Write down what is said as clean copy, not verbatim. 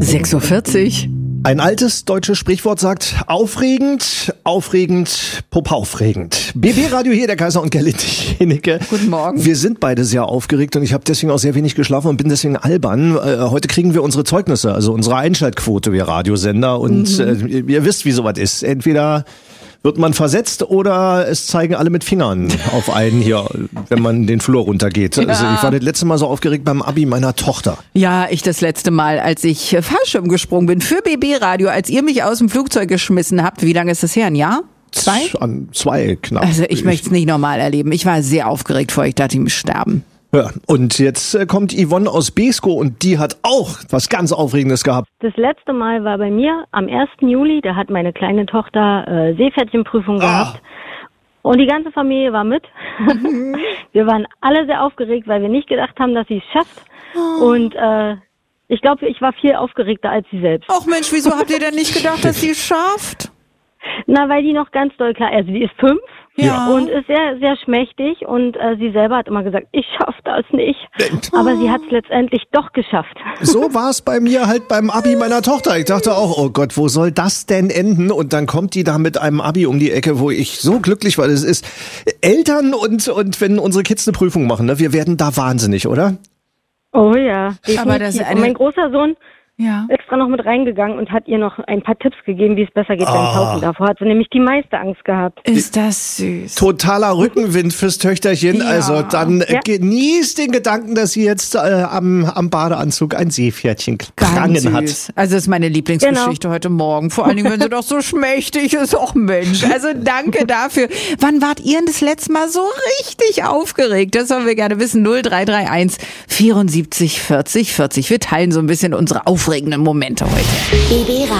6:40 Uhr. Ein altes deutsches Sprichwort sagt, aufregend, aufregend, popaufregend. BB Radio hier, der Kaiser und Gerlinde Jenecke. Guten Morgen. Wir sind beide sehr aufgeregt und ich habe deswegen auch sehr wenig geschlafen und bin deswegen albern. Heute kriegen wir unsere Zeugnisse, also unsere Einschaltquote, wir Radiosender. Und ihr wisst, wie sowas ist. Entweder wird man versetzt oder es zeigen alle mit Fingern auf einen hier, wenn man den Flur runtergeht. Ja. Also ich war das letzte Mal so aufgeregt beim Abi meiner Tochter. Ja, ich das letzte Mal, als ich Fallschirm gesprungen bin für BB Radio, als ihr mich aus dem Flugzeug geschmissen habt. Wie lange ist das her? Ein Jahr? 2? An 2 knapp. Also ich möchte es nicht normal erleben. Ich war sehr aufgeregt vorher. Ich dachte, ich muss sterben. Ja, und jetzt kommt Yvonne aus Beeskow und die hat auch was ganz Aufregendes gehabt. Das letzte Mal war bei mir am 1. Juli, da hat meine kleine Tochter Seepferdchenprüfung gehabt. Und die ganze Familie war mit. Wir waren alle sehr aufgeregt, weil wir nicht gedacht haben, dass sie es schafft. Und ich glaube, ich war viel aufgeregter als sie selbst. Ach Mensch, wieso habt ihr denn nicht gedacht, dass sie es schafft? Na, weil die noch ganz doll klar, also die ist 5. Ja. Und ist sehr, sehr schmächtig und sie selber hat immer gesagt, ich schaff das nicht. Aber sie hat es letztendlich doch geschafft. So war es bei mir halt beim Abi meiner Tochter. Ich dachte auch, oh Gott, wo soll das denn enden? Und dann kommt die da mit einem Abi um die Ecke, wo ich so glücklich war. Das ist Eltern und wenn unsere Kids eine Prüfung machen, ne, wir werden da wahnsinnig, oder? Oh ja, definitiv. Aber das ist und mein großer Sohn extra noch mit reingegangen und hat ihr noch ein paar Tipps gegeben, wie es besser geht beim Tauchen. Davor hat sie nämlich die meiste Angst gehabt. Ist das süß. Totaler Rückenwind fürs Töchterchen. Ja. Also dann genießt den Gedanken, dass sie jetzt am Badeanzug ein Seepferdchen gefangen hat. Also das ist meine Lieblingsgeschichte heute Morgen. Vor allen Dingen, wenn sie doch so schmächtig ist. Och Mensch, also danke dafür. Wann wart ihr denn das letzte Mal so richtig aufgeregt? Das wollen wir gerne wissen. 0331 74 40 40. Wir teilen so ein bisschen unsere aufregenden Momente heute. BB